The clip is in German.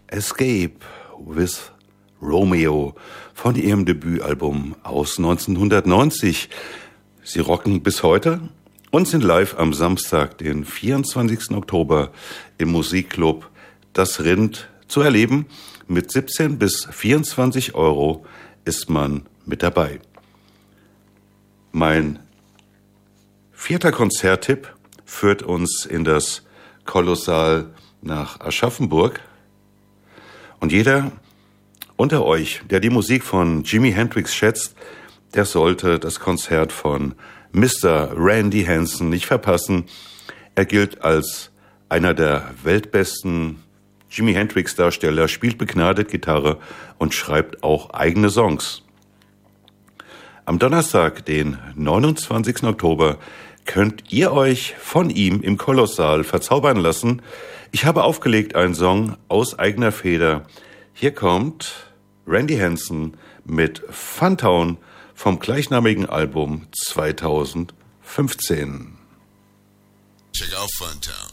Escape with Romeo von ihrem Debütalbum aus 1990. Sie rocken bis heute und sind live am Samstag, den 24. Oktober im Musikclub Das Rind zu erleben. Mit 17 bis 24 Euro ist man mit dabei. Mein vierter Konzerttipp führt uns in das Kolossal nach Aschaffenburg. Und jeder unter euch, der die Musik von Jimi Hendrix schätzt, der sollte das Konzert von Mr. Randy Hansen nicht verpassen. Er gilt als einer der weltbesten Jimi Hendrix-Darsteller, spielt begnadet Gitarre und schreibt auch eigene Songs. Am Donnerstag, den 29. Oktober, könnt ihr euch von ihm im Kolossal verzaubern lassen. Ich habe aufgelegt einen Song aus eigener Feder. Hier kommt Randy Hansen mit Funtown vom gleichnamigen Album 2015. Check out Funtown.